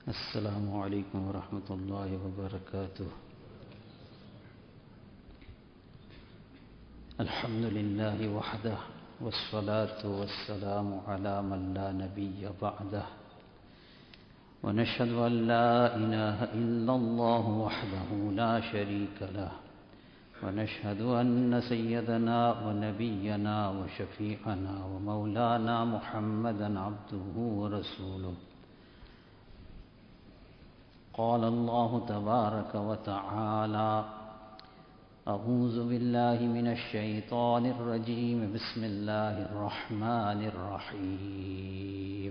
السلام عليكم ورحمة الله وبركاته. الحمد لله وحده والصلاة والسلام على من لا نبي بعده، ونشهد أن لا إله إلا الله وحده لا شريك له، ونشهد أن سيدنا ونبينا وشفيعنا ومولانا محمدا عبده ورسوله. قال الله تبارك وتعالى: أعوذ بالله من الشيطان الرجيم، بسم الله الرحمن الرحيم.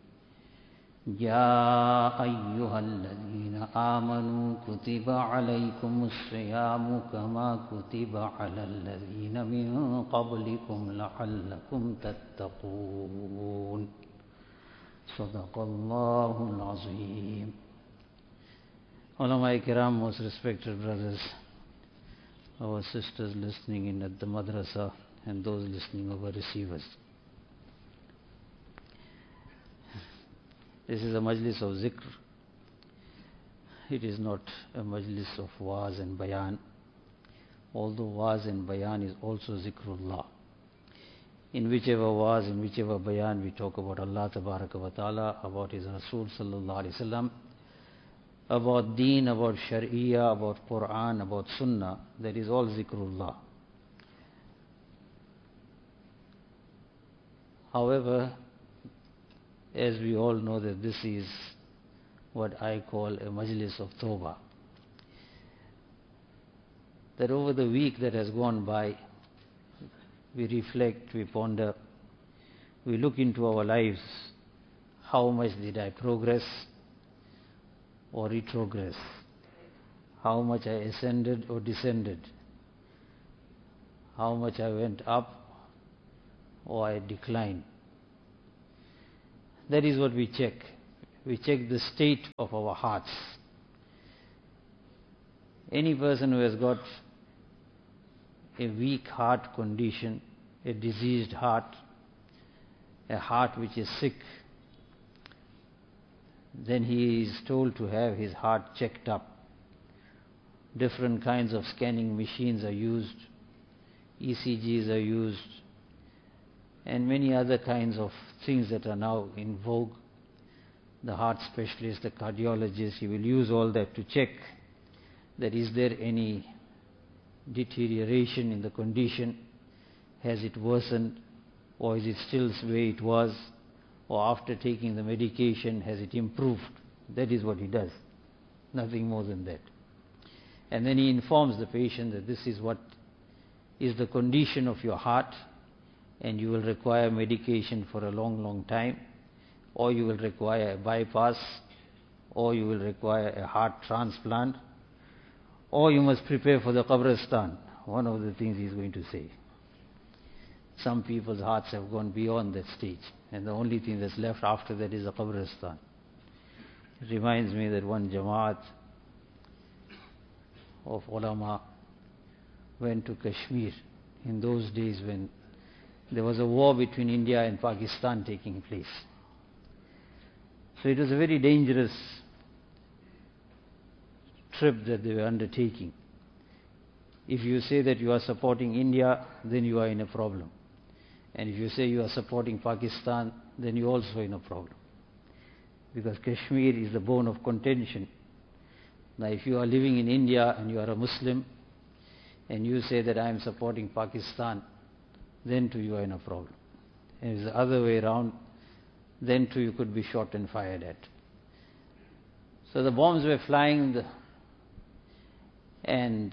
يا أيها الذين آمنوا كتب عليكم الصيام كما كتب على الذين من قبلكم لعلكم تتقون. صدق الله العظيم. Ulama Kiram, most respected brothers, our sisters listening in at the madrasa, and those listening over receivers. This is a majlis of zikr. It is not a majlis of waz and bayan, although waz and bayan is also zikrullah. In whichever waz, in whichever bayan, we talk about Allah Tabaraka wa Ta'ala, about His Rasul Sallallahu Alaihi Wasallam, about deen, about sharia, about Quran, about sunnah. That is all zikrullah. However, as we all know, that this is what I call a majlis of tawbah. That over the week that has gone by, we reflect, we ponder, we look into our lives. How much did I progress or retrogress? How much I ascended or descended? How much I went up or I declined? That is what we check. We check the state of our hearts. Any person who has got a weak heart condition, a diseased heart, a heart which is sick, then he is told to have his heart checked up. Different kinds of scanning machines are used, ECGs are used, and many other kinds of things that are now in vogue. The heart specialist, the cardiologist, he will use all that to check that is there any deterioration in the condition, has it worsened, or is it still the way it was, or after taking the medication, has it improved? That is what he does, nothing more than that. And then he informs the patient that this is what is the condition of your heart, and you will require medication for a long, long time, or you will require a bypass, or you will require a heart transplant, or you must prepare for the qabristan. One of the things he is going to say. Some people's hearts have gone beyond that stage, and the only thing that's left after that is a qabristan. It reminds me that one Jamaat of ulama went to Kashmir in those days when there was a war between India and Pakistan taking place. So it was a very dangerous trip that they were undertaking. If you say that you are supporting India, then you are in a problem. And if you say you are supporting Pakistan, then you are also in a problem. Because Kashmir is the bone of contention. Now if you are living in India and you are a Muslim, and you say that I am supporting Pakistan, then too you are in a problem. And if it's the other way around, then too you could be shot and fired at. So the bombs were flying, and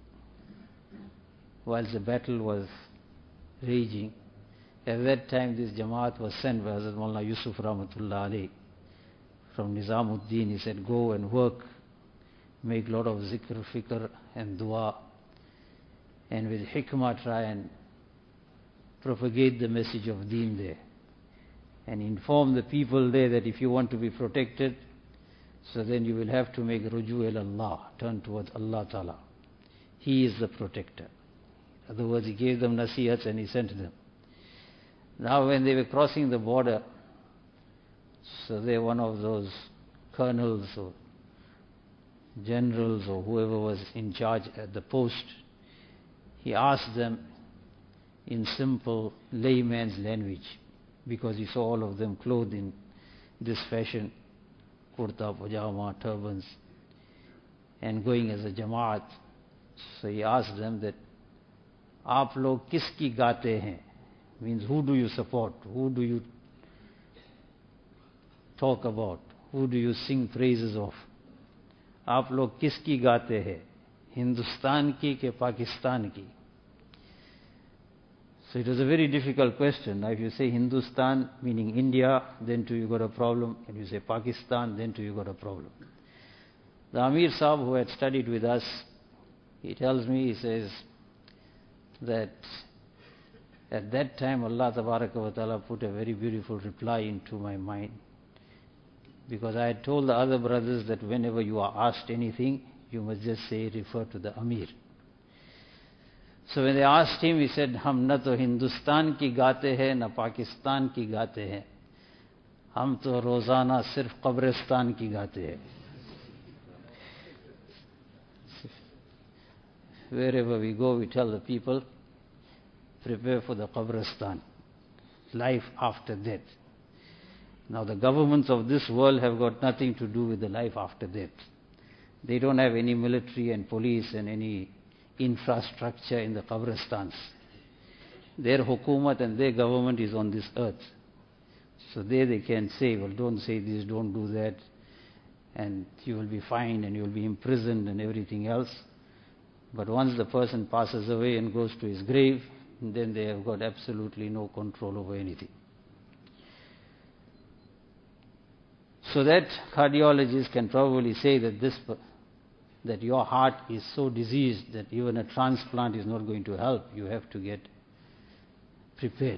whilst the battle was raging, at that time this Jamaat was sent by Hazrat Maulana Yusuf Rahmatullah Alayh from Nizamuddin. He said, go and work, make a lot of zikr, fikr and dua, and with hikmah try and propagate the message of deen there, and inform the people there that if you want to be protected, so then you will have to make ruju ila Allah, turn towards Allah Ta'ala. He is the protector. In other words, he gave them nasihats and he sent them. Now when they were crossing the border, so there one of those colonels or generals or whoever was in charge at the post, he asked them in simple layman's language, because he saw all of them clothed in this fashion, kurta, pajama, turbans, and going as a jamaat. So he asked them that, "Aap log kiski gaate hain?" Means, who do you support? Who do you talk about? Who do you sing praises of? आप लोग किसकी गाते हैं, हिंदुस्तान की के पाकिस्तान की? So it was a very difficult question. Now if you say Hindustan meaning India, then too you got a problem. If you say Pakistan, then too you got a problem. The Amir Sahib, who had studied with us, he tells me, he says that at that time Allah Tabaraka wa Ta'ala put a very beautiful reply into my mind. Because I had told the other brothers that whenever you are asked anything, you must just say, refer to the Amir. So when they asked him, he said, "Hum na to Hindustan ki gaate hain, na Pakistan ki gaate hain. Hum to rozana sirf qabristan ki gaate hain." Wherever we go, we tell the people, prepare for the qabristan, life after death. Now the governments of this world have got nothing to do with the life after death. They don't have any military and police and any infrastructure in the qabristans. Their hukumat and their government is on this earth. So there they can say, well, don't say this, don't do that, and you will be fined and you will be imprisoned and everything else. But once the person passes away and goes to his grave, then they have got absolutely no control over anything. So that cardiologist can probably say that your heart is so diseased that even a transplant is not going to help. You have to get prepared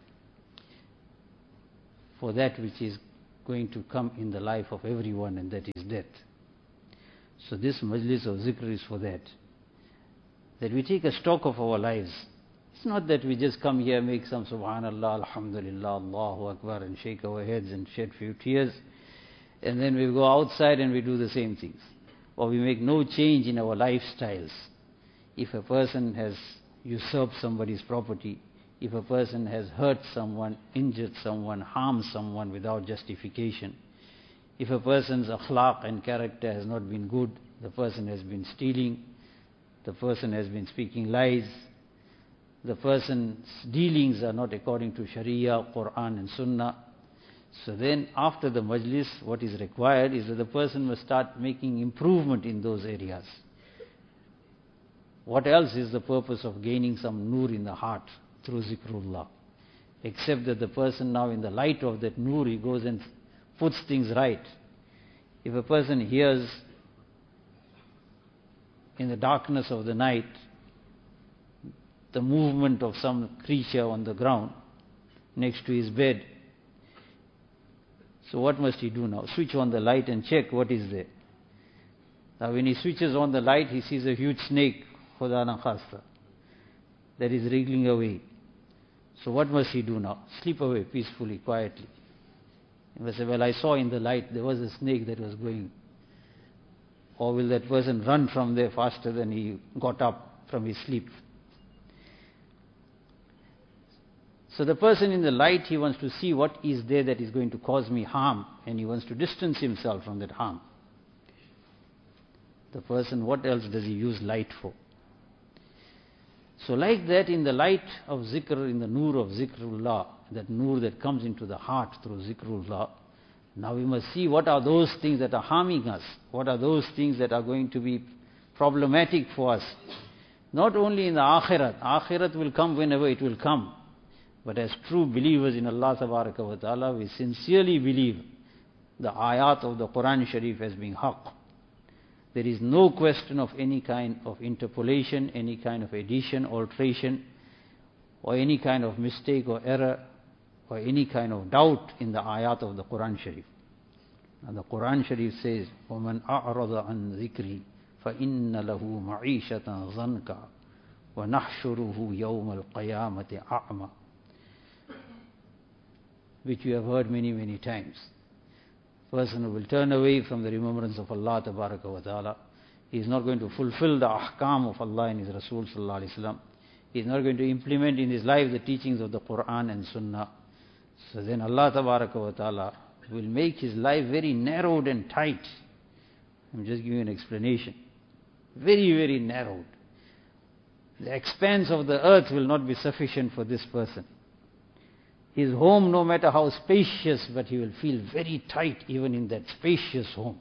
for that which is going to come in the life of everyone, and that is death. So this majlis of zikr is for that we take a stock of our lives. It's not that we just come here, make some subhanallah, alhamdulillah, Allahu Akbar, and shake our heads and shed few tears, and then we go outside and we do the same things. Or we make no change in our lifestyles. If a person has usurped somebody's property, if a person has hurt someone, injured someone, harmed someone without justification, if a person's akhlaq and character has not been good, the person has been stealing, the person has been speaking lies, the person's dealings are not according to Sharia, Quran and Sunnah. So then after the majlis, what is required is that the person must start making improvement in those areas. What else is the purpose of gaining some nur in the heart through zikrullah? Except that the person now, in the light of that nur, he goes and puts things right. If a person hears in the darkness of the night the movement of some creature on the ground next to his bed, so what must he do now? Switch on the light and check what is there. Now when he switches on the light, he sees a huge snake, khuda na khasta, that is wriggling away. So what must he do now? Sleep away peacefully, quietly. He must say, well, I saw in the light there was a snake that was going. Or will that person run from there faster than he got up from his sleep? So the person in the light, he wants to see what is there that is going to cause me harm, and he wants to distance himself from that harm. The person, what else does he use light for? So like that, in the light of zikr, in the nur of zikrullah, that nur that comes into the heart through zikrullah, now we must see what are those things that are harming us, what are those things that are going to be problematic for us. Not only in the akhirat will come whenever it will come, but as true believers in Allah Tabaraka wa Ta'ala, we sincerely believe the ayat of the Quran Sharif as being haqq. There is no question of any kind of interpolation, any kind of addition, alteration, or any kind of mistake or error, or any kind of doubt in the ayat of the Quran Sharif. And the Quran Sharif says, وَمَنْ أَعْرَضَ عَنْ ذِكْرِي فَإِنَّ لَهُ مَعِيشَةً ضَنْكًا وَنَحْشُرُهُ يَوْمَ الْقِيَامَةِ أَعْمَى, which you have heard many, many times. person who will turn away from the remembrance of Allah Tabaraka wa Ta'ala. He is not going to fulfill the ahkam of Allah and His Rasul Sallallahu Alaihi Wasallam. He is not going to implement in his life the teachings of the Quran and Sunnah. So then Allah Tabaraka wa Ta'ala will make his life very narrowed and tight. I'm just giving you an explanation. Very, very narrowed. The expanse of the earth will not be sufficient for this person. His home, no matter how spacious, but he will feel very tight even in that spacious home.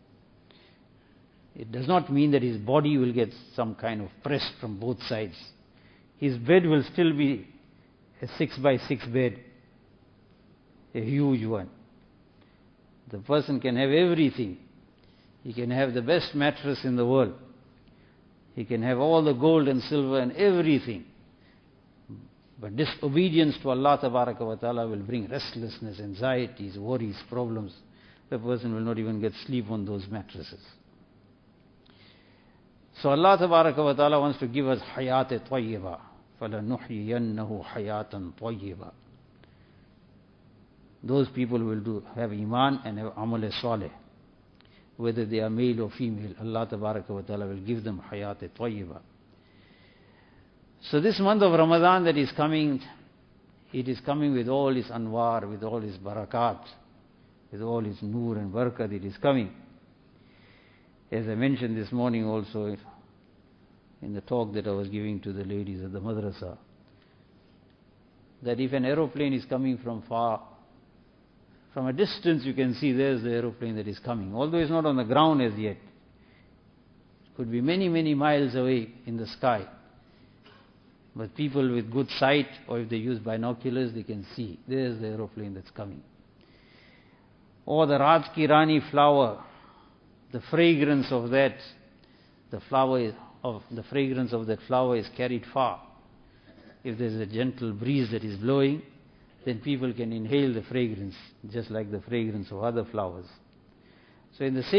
It does not mean that his body will get some kind of pressed from both sides. His bed will still be a 6x6 bed, a huge one. The person can have everything. He can have the best mattress in the world. He can have all the gold and silver and everything. But disobedience to Allah Tabaraka wa Ta'ala will bring restlessness, anxieties, worries, problems. The person will not even get sleep on those mattresses. So Allah Tabaraka wa Ta'ala wants to give us hayat tayyiba. فَلَنُحْيِيَنَّهُ حَيَاتًا طَيِّبًا. Those people will have iman and have amal salih. Whether they are male or female, Allah Tabaraka wa Ta'ala will give them hayat tayyiba. So this month of Ramadan that is coming, it is coming with all its anwar, with all its barakat, with all its nur and barakat, it is coming. As I mentioned this morning also in the talk that I was giving to the ladies at the madrasa, that if an aeroplane is coming from far, from a distance you can see there's the aeroplane that is coming, although it's not on the ground as yet. It could be many, many miles away in the sky. But people with good sight, or if they use binoculars, they can see there's the aeroplane that's coming. Or the Raj Ki Rani flower, the fragrance of that, the fragrance of that flower is carried far. If there's a gentle breeze that is blowing, then people can inhale the fragrance, just like the fragrance of other flowers. So in the same